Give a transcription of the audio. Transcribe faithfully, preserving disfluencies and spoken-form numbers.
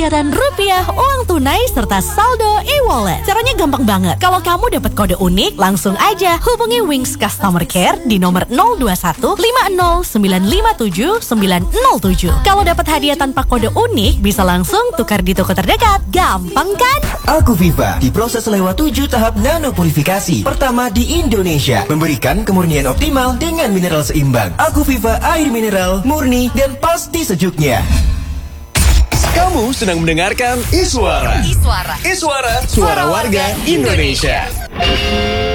miliaran rupiah uang tunai serta saldo e-wallet. Caranya gampang banget. Kalau kamu dapat kode unik, langsung aja hubungi Wings Customer Care di nomor nol dua satu lima nol sembilan lima tujuh sembilan nol tujuh. Kalau dapat hadiah tanpa kode unik, bisa langsung tukar di toko terdekat. Gampang kan? Aku Viva diproses lewat tujuh tahap nanopurifikasi pertama di Indonesia, memberikan kemurnian optimal dengan mineral seimbang. Aku Viva air mineral murni dan pasti sejuknya. Kamu sedang mendengarkan Iswara. Iswara. Iswara, suara warga Indonesia.